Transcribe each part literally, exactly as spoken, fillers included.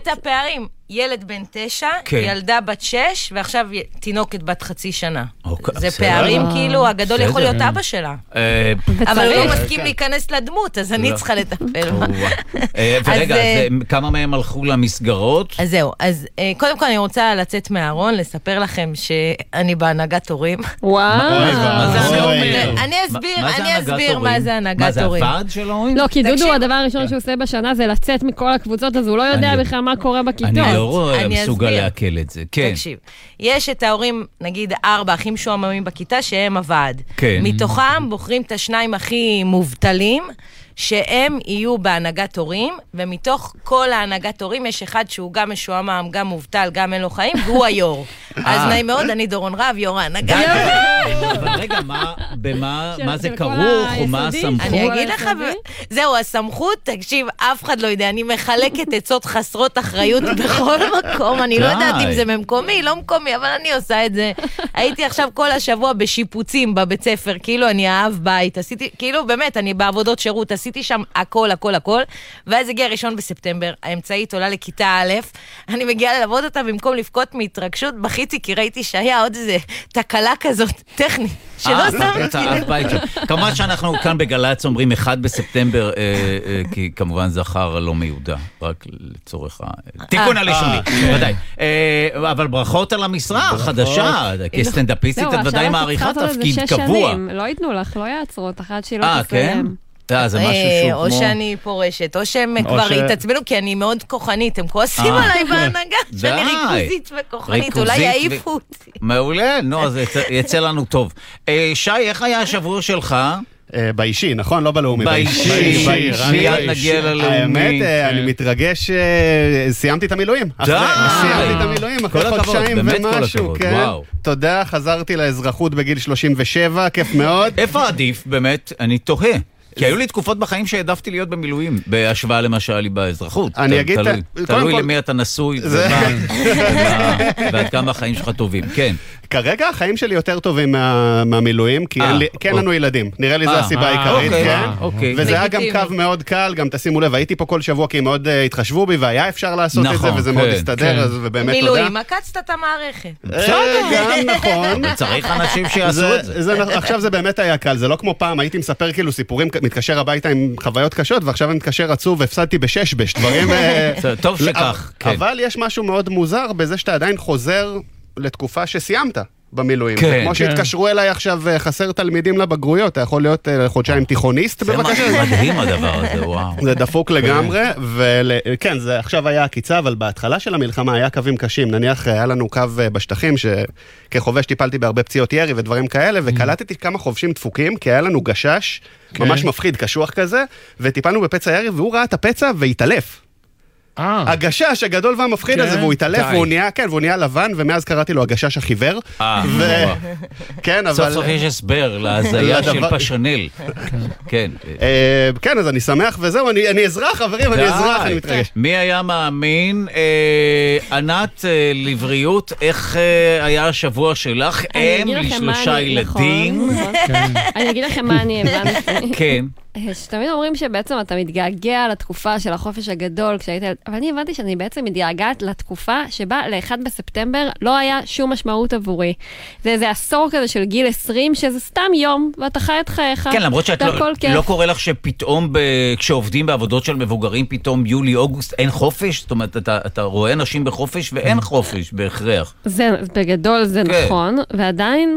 את הפערים. ילד בן תשע, ילדה בת שש, ועכשיו תינוקת בת חצי שנה. זה פערים כאילו, הגדול יכול להיות אבא שלה. אבל לא מסכים להיכנס לדמות, אז אני צריכה לטפל. ורגע, כמה מהם הלכו למסגרות? אז זהו, אז קודם כל אני רוצה לצאת מהארון, לספר לכם שאני בהנהגת הורים. וואו. אני אסביר, אני אסביר מה זה הנהגת הורים. מה זה הוועד של ההורים? לא, כי דודו הדבר הראשון שהוא עושה בשנה זה לצאת מכל הקבוצות, אז הוא לא יודע בכלל מה קורה בכיתות. אני לא רואה מסוגל להקל את זה. תקשיב, יש את ההורים, נגיד ארבע הכי משועממים בכיתה, שהם הוועד. מתוכם בוחרים את השניים הכי מובטלים, שהם יהיו בהנהגת הורים, ומתוך כל ההנהגת הורים יש אחד שהוא גם משועמם, גם מובטל, גם אין לו חיים, והוא היור. אז נעים מאוד, אני דורון רב, יור ההנהגה. אבל רגע, מה זה כרוך, או מה הסמכות? אני אגיד לך, זהו, הסמכות, תקשיב, אף אחד לא יודע, אני מחלקת עצות חסרות אחריות בכל מקום, אני לא יודעת אם זה ממקומי, לא מקומי, אבל אני עושה את זה. הייתי עכשיו כל השבוע בשיפוצים בבית ספר, כאילו אני אהב בית, עשיתי, כאילו באמת, אני בעבודות שירות, עשיתי שם הכל, הכל, הכל, ואז הגיע ראשון בספטמבר, האמצעית עולה לכיתה א', אני מגיעה ללמוד אותה במקום לפקות מהתרגשות, בכיתי, כי ראיתי שהיה עוד איזה תקלה כזאת, טכנית, שלא שמתי לב. כמובן שאנחנו כאן בגלץ אומרים אחד בספטמבר, כי כמובן זכר לא מיודע, רק לצורך התיקון הלשוני, ודאי. אבל ברכות על המשרה החדשה, כסטנדאפיסטית, את ודאי מעריכה תפקיד קבוע. לא ייתנו לך, לא יעצרו אותך עד שהיא לא תסיים. או שאני פורשת, או שהם כבר התעצבנו, כי אני מאוד כוחנית, הם כועסים עליי בהנהגה, שאני ריכוזית וכוחנית, אולי יעיפו אותי. מעולה, נו, אז יצא לנו טוב. שי, איך היה השבוע שלך? באישי, נכון? לא בלאומי. באישי, מיד נגיע ללאומי. האמת, אני מתרגש, סיימתי את המילואים. די! סיימתי את המילואים, אחרי חודשיים ומשהו, כן. תודה, חזרתי לאזרחות בגיל שלושים ושבע, כיף מאוד. איפה עדיף, באמת? אני תוהה. כי היו לי תקופות בחיים שהעדפתי להיות במילואים, בהשוואה למשל לי באזרחות. אני אגיד... תלוי למי אתה נשוי, ועד כמה החיים שלך טובים, כן. כרגע החיים שלי יותר טובים מהמילואים, כי אין לנו ילדים. נראה לי זו הסיבה העיקרית, כן. וזה היה גם קו מאוד קל, גם תשימו לב, הייתי פה כל שבוע כי הם מאוד התחשבו בי, והיה אפשר לעשות את זה, וזה מאוד הסתדר, אז באמת תודה. מילואים, עקצת את המערכת. גם נכון. צריך אנשים שיעשו את זה. עכשיו זה באמת היה קל, זה לא כמו פעם, הייתי מספר כאילו סיפורים, מתקשר הביתה עם חוויות קשות, ועכשיו אני מתקשר עצוב והפסדתי בשש בש, דברים... טוב שכך, כן. אבל יש משהו מאוד מוזר בזה שאתה עדיין חוזר לתקופה שסיימת במילואים. זה כמו שהתקשרו אליי עכשיו חסר תלמידים לבגרויות, אתה יכול להיות חודשיים תיכוניסט בבקשה. זה מדהים הדבר הזה, וואו. זה דפוק לגמרי, וכן, זה עכשיו היה הקיצה, אבל בהתחלה של המלחמה היה קווים קשים, נניח היה לנו קו בשטחים, שכחובש טיפלתי בהרבה פציעות ירי ודברים כאלה, וקלטתי כמה חובשים דפוקים, כי היה לנו גשש, ממש מפחיד, קשוח כזה, וטיפלנו בפצע ירי, והוא ראה את הפצע והתעלף. הגשש הגדול והמפחיד הזה, והוא התעלף, והוא נהיה, כן, והוא נהיה לבן, ומאז קראתי לו הגשש החיוור. כן, אבל... סוף סוף יש הסבר להזיה של פשנל. כן. כן, אז אני שמח, וזהו, אני אזרח, חברים, אני אזרח, אני מתרגש. מי היה מאמין? ענת לבריות, איך היה השבוע שלך? אם לשלושה ילדים. אני אגיד לכם מה אני הבנתי. כן. שתמיד אומרים שבעצם אתה מתגעגע לתקופה של החופש הגדול, כשהיית... אבל אני הבנתי שאני בעצם מתגעגעת לתקופה שבה לאחד בספטמבר לא היה שום משמעות עבורי. זה איזה עשור כזה של גיל עשרים, שזה סתם יום, ואתה חי את חייך. כן, למרות שאת לא, לא קורא לך שפתאום ב... כשעובדים בעבודות של מבוגרים, פתאום יולי, אוגוסט, אין חופש? זאת אומרת, אתה, אתה רואה אנשים בחופש ואין חופש בהכרח. זה, בגדול זה כן. נכון, ועדיין...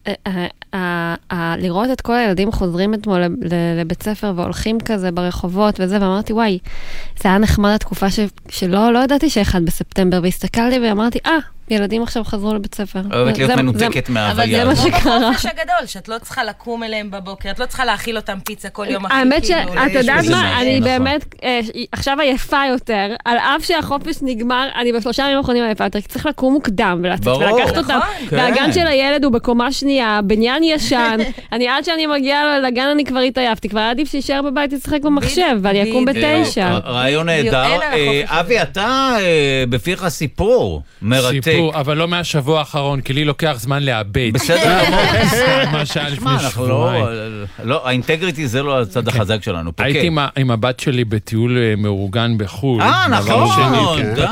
לראות את כל הילדים חוזרים אתמול לבית ספר והולכים כזה ברחובות וזה, ואמרתי, וואי, זה היה נחמד התקופה שלא, לא ידעתי שאחד בספטמבר, והסתכלתי ואמרתי, אה, ילדים עכשיו חזרו לבית ספר. אוהבת להיות מנותקת מההוויה. אבל זה מה שקרה. החופש הגדול, שאת לא צריכה לקום אליהם בבוקר, את לא צריכה להאכיל אותם פיצה כל יום אחרי. האמת שאת יודעת מה, אני באמת, עכשיו עייפה יותר, על אף שהחופש נגמר, אני בשלושה ימים האחרונים עייפה יותר, כי צריך לקום מוקדם ולצאת ולקחת אותם. והגן של הילד הוא בקומה שנייה, בניין ישן, אני עד שאני מגיעה לגן אני כבר התעייפתי, כבר עדיף שישאר בבית לשחק במחשב, ואני אקום בתשע. רעיון נהדר. אבי, אתה בפיך סיפור מרתק. סיפור, אבל לא מהשבוע האחרון, כי לי לוקח זמן לאבד. בסדר, מה שהיה לפני שבועיים. לא, האינטגריטי זה לא הצד החזק שלנו. הייתי עם הבת שלי בטיול מאורגן בחו"ל. אה, נכון.